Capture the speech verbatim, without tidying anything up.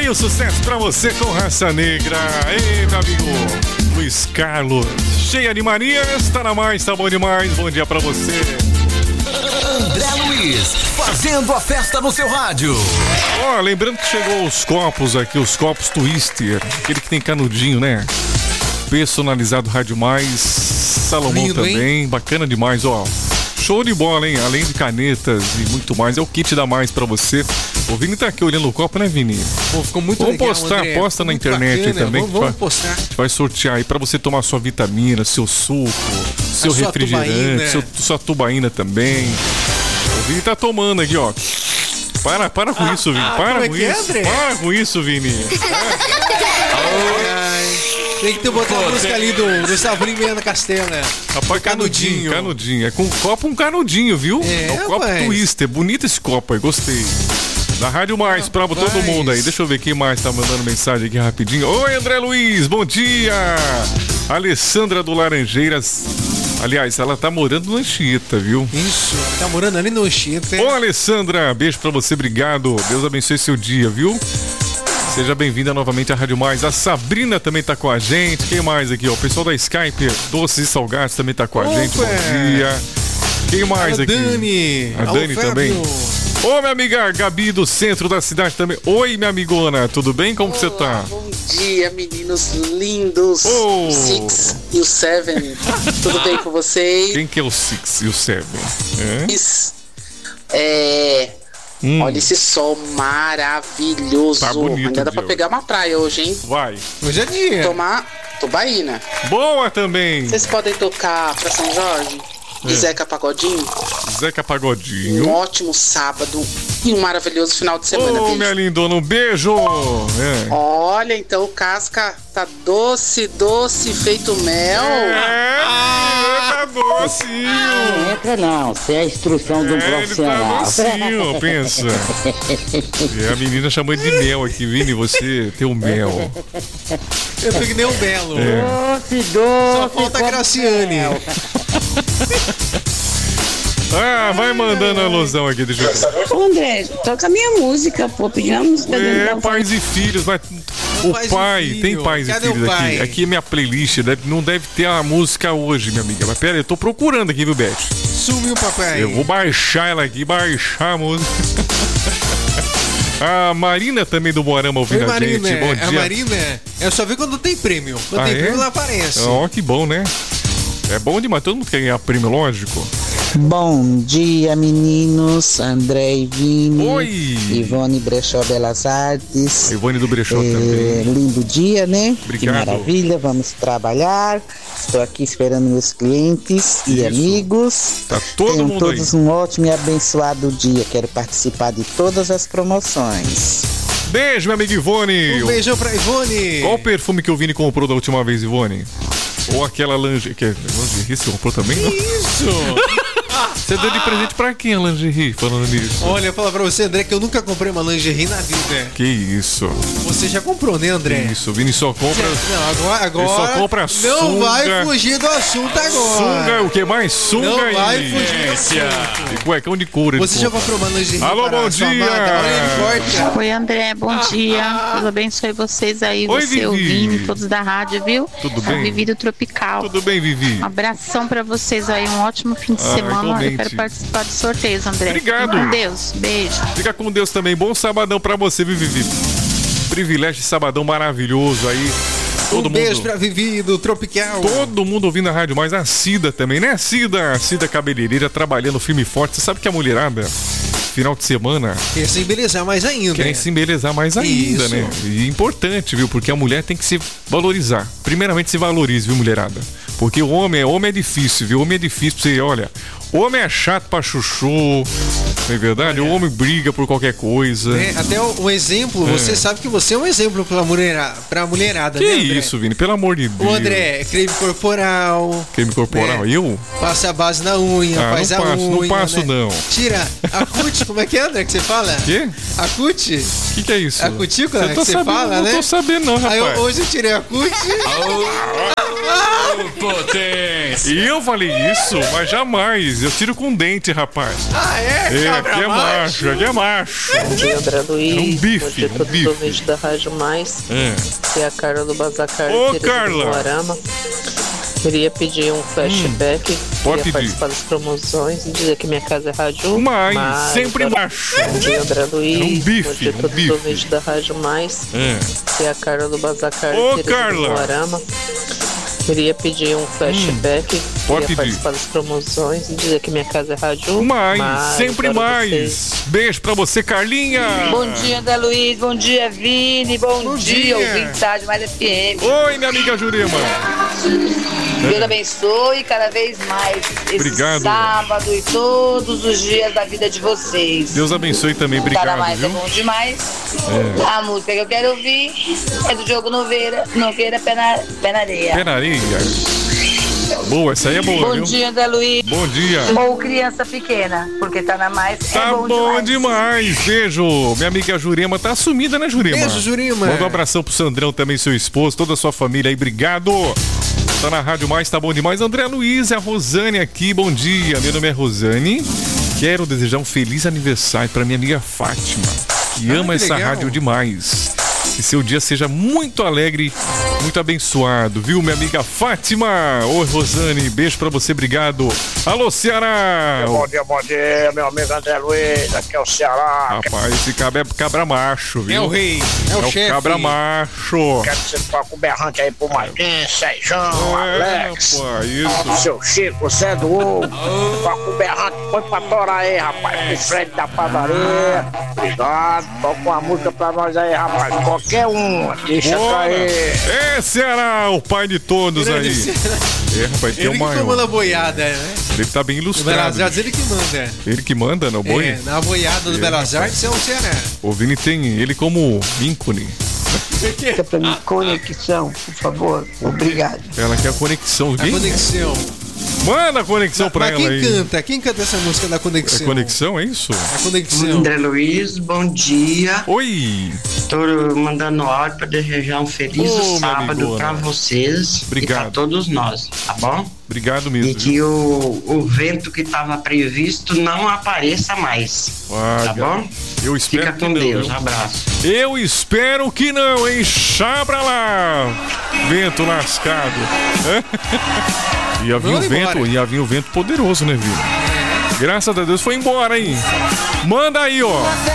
aí o sucesso pra você com Raça Negra. Ei, meu amigo Luiz Carlos, cheia de manias, tá na mais, tá bom demais. Bom dia pra você. André Luiz, fazendo a festa no seu rádio. Ó, oh, lembrando que chegou os copos aqui, os copos Twister, aquele que tem canudinho, né? Personalizado Rádio Mais, Salomão lindo, também, hein? Bacana demais, ó. Show de bola, hein? Além de canetas e muito mais, é o kit da Mais pra você. O Vini tá aqui olhando o copo, né, Vini? Pô, ficou muito vamos legal, postar, André. posta na internet bacana, aí também. Vamos, vamos vai, postar. A gente vai sortear aí pra você tomar sua vitamina, seu suco, seu sua refrigerante, tubaína. seu, sua tubaína também. O Vini tá tomando aqui, ó. Para, para com ah, isso, Vini. Para ah, com é isso. É, para com isso, Vini. ai, ai. Tem que ter botar a música ali do, do Salvador Meia na Castela. Rapaz, canudinho, canudinho. É com copo um canudinho, viu? É, é o copo mas... Twister. Bonito esse copo aí, gostei. Da Rádio Mais, pra Rapaz. todo mundo aí. Deixa eu ver quem mais tá mandando mensagem aqui rapidinho. Oi, André Luiz, bom dia. Alessandra do Laranjeiras. Aliás, ela tá morando no Anchieta, viu? Isso, tá morando ali no Anchieta. Ô, Alessandra, beijo pra você, obrigado. Deus abençoe seu dia, viu? Seja bem-vinda novamente à Rádio Mais. A Sabrina também tá com a gente. Quem mais aqui, ó? O pessoal da Skype, Doces e Salgados, também tá com a Opa. gente. Bom dia. Quem mais a aqui? Dani. A Dani também. Ô, minha amiga Gabi do centro da cidade também. Oi, minha amigona, tudo bem? Como você tá? Bom dia, meninos lindos. Oh. O Six e o Seven. Tudo bem com vocês? Quem que é o Six e o Seven? É... é... Hum. Olha esse sol maravilhoso. Tá bonito, ainda dá pra pegar uma praia hoje, hein? Vai. Hoje é dia. Tomar tubaína. Boa também. Vocês podem tocar pra São Jorge? De É. Zeca Pagodinho? Zeca Pagodinho. Um ótimo sábado e um maravilhoso final de semana. Ô, beijo. minha lindona, um beijo. É. Olha, então o casca tá doce, doce, feito mel. É, tá docinho. Não entra não, você é a instrução de um É, ele tá profissional. docinho, pensa. É, a menina chamou de mel aqui, Vini, você tem o mel. Eu tô que nem um belo. É. Doce, doce. Só falta a Graciane. Ah, vai mandando a alusão aqui, deixa eu ver. Ô, André, toca a minha música, pô. Pediu uma música dele. É, pais e filhos, mas o Pais e pai, filho. tem pais Cadê e o filhos pai? aqui. Aqui é minha playlist, deve- não deve ter a música hoje, minha amiga. Mas pera aí, eu tô procurando aqui, viu, Beth? Sumiu o papai. Eu vou baixar ela aqui, baixar a música. A Marina também do Moarama ouvindo Oi, a gente. Marina. Bom dia. A Marina, eu só vi quando tem prêmio. Quando Ah, tem é? prêmio, ela aparece. Ó, que bom, né? É bom demais, todo mundo quer ganhar prêmio, lógico. Bom dia, meninos. André e Vini. Oi! Ivone Brechó Belas Artes. Ivone do Brechó É, também. lindo dia, né? Obrigado. Que maravilha, vamos trabalhar. Estou aqui esperando meus clientes e Isso. amigos. Tá todo Tenham mundo todos aí. um ótimo e abençoado dia. Quero participar de todas as promoções. Beijo, minha amiga Ivone. Um beijão pra Ivone. Qual o perfume que o Vini comprou da última vez, Ivone? Ou aquela lingerie. Que, lingerie você comprou também? Não? Isso. Você deu de presente pra quem a lingerie, falando nisso? Olha, eu falo pra você, André, que eu nunca comprei uma lingerie na vida. Que isso? Você já comprou, né, Que André? isso? O Vini só compra. Não, agora, agora Ele só compra não sunga. vai fugir do assunto agora. Sunga, o que mais? Sunga Não e. vai fugir do assunto. E cuecão de couro. ele Você já compra. comprou uma lingerie Alô, para bom a sua dia. amada? Olha, ele corta. Oi, André, bom dia. Deus abençoe vocês aí, Oi, você, o Vivi. Vini, todos da rádio, viu? Tudo A bem? Vivi do Tropical. Tudo bem, Vivi? Um abração pra vocês aí, um ótimo fim de Ah, semana. igualmente. Eu quero participar dos sorteios, André. Obrigado. Fiquem com Deus. Beijo. Fica com Deus também. Bom sabadão pra você, viu, Vivi? Privilégio de sabadão maravilhoso aí. Todo Um beijo mundo. pra Vivi do Tropical. Todo mundo ouvindo a rádio, mas a Cida também, né? Cida, Cida cabeleireira trabalhando firme e forte. Você sabe que a mulherada, final de semana, Quer se embelezar mais ainda. quer se embelezar mais ainda, Isso. né? E importante, viu? Porque a mulher tem que se valorizar. Primeiramente, se valorize, viu, mulherada? Porque o homem é, homem é difícil, viu? Homem é difícil pra você, olha. Homem é chato pra chuchu, não é verdade? O homem briga por qualquer coisa. É, até o, o exemplo, É. você sabe que você é um exemplo pra mulherada, pra mulherada, Que né, André? isso, Vini? Pelo amor de Deus. O André, creme corporal, Creme corporal, É. eu? passa a base na unha, Ah, faz não a passo, não unha. passo, né? não. Tira a cut, como é que é, André, que você fala? Quê? A cut? O que, que é isso? A cutícula Eu que tô você sabendo, fala, não né? tô sabendo não, rapaz. Aí eu- hoje eu tirei a cut. Potência. E eu falei isso, mas jamais. Eu tiro com dente, rapaz. Ah, é? É, aqui é macho, aqui é macho. Bom dia, André Luiz. É um bife, Bom dia a um todos bife. os ouvintes da Rádio Mais. É. Que é a Carla do Bazacar. Ô, Carla. Moarama. Queria pedir um flashback. Hum, pode Queria pedir. participar das promoções e dizer que minha casa é rádio. Mas, Mais. sempre macho. Bom dia, André Luiz. É um bife, Bom dia a um todos bife. os ouvintes da Rádio Mais. É. Que é a Carla do Bazacar. Ô, Tereza do Carla. Moarama. Queria pedir um flashback. Hum, pode Queria pedir. participar das promoções e dizer que minha casa é rádio. Mais, sempre para mais. vocês. Beijo pra você, Carlinha. Bom dia, André Luiz. Bom dia, Vini. Bom, Bom dia, dia. ouvinte da Rádio Mais F M. Oi, minha amiga Jurema. Deus abençoe cada vez mais esse Obrigado. sábado e todos os dias da vida de vocês. Deus abençoe também, Cada obrigado, mais viu? é bom demais. É. A música que eu quero ouvir é do Diogo Noveira, Nogueira Pé na, Pé na Areia. Pé na areia. Boa, essa aí é boa, Bom viu? dia, André Luiz. Bom dia. Ou criança pequena, porque tá na mais. Tá é bom, bom, demais. Beijo. Minha amiga Jurema tá sumida, né, Jurema? Beijo, Jurema. Manda um abração pro Sandrão também, seu esposo, toda a sua família aí. Obrigado. Tá na Rádio Mais, tá bom demais. André Luiz, a Rosane aqui. Bom dia. Meu nome é Rosane. Quero desejar um feliz aniversário pra minha amiga Fátima, que Ah, ama que essa legal. rádio demais. Que seu dia seja muito alegre, muito abençoado, viu, minha amiga Fátima? Oi, Rosane, beijo pra você, obrigado. Alô, Ceará! Bom dia, bom dia, meu amigo André Luiz, aqui é o Ceará. Rapaz, esse cabra é cabra macho, viu? É o rei, é o chefe. cabra macho. Quero que você toque o berrante aí pro Marquinhos, Sejão, É, Alex, rapaz, isso. seu Chico, Zé do Ovo. Toca o berrante, põe pra torar aí, rapaz, pro frente da padaria. Obrigado, toca uma música pra nós aí, rapaz, qualquer um, deixa Bora. cair. É, Ceará, o pai de todos Grande aí. Ceará. É, rapaz, tem Ele o que maior. comanda a boiada, né? Ele tá bem No ilustrado. Belas Artes, ele que manda. Ele que manda no boi? É, na boiada do É, Belas rapaz. Artes é o Ceará. O Vini tem ele como ícone. Fica pra mim, conexão, por favor. Obrigado. Ela quer a conexão. A Quem? conexão. Manda a conexão pra Mas ela quem aí. canta? Quem canta essa música da É conexão? conexão, é isso? A conexão. André Luiz, bom dia. Oi! Tô mandando áudio pra desejar um feliz Ô, minha sábado amigona. pra vocês Obrigado. e pra todos nós, tá bom? Obrigado E mesmo. que o, o vento que tava previsto não apareça mais, Ah, tá bom? Eu espero Fica que com não, Deus, viu? abraço. Eu espero que não, hein? Chá pra lá! Vento lascado. E havia um Vamos embora. vento, e havia um vento poderoso, né, Vila? Graças a Deus foi embora, hein? Manda aí, ó.